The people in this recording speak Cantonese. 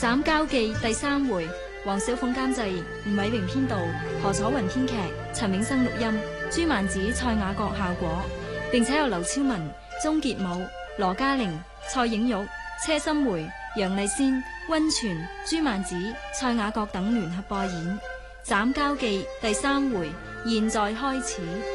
斬交記第3回，黃小鳳監製，吳偉榮編導，何楚雲編劇，陳永生錄音，朱曼子、蔡雅閣效果，並且有劉超文、鍾潔武、羅嘉玲、蔡影玉、車心梅、楊麗仙、溫泉、朱曼子、蔡雅閣等聯合播演。斬交記第3回，現在開始。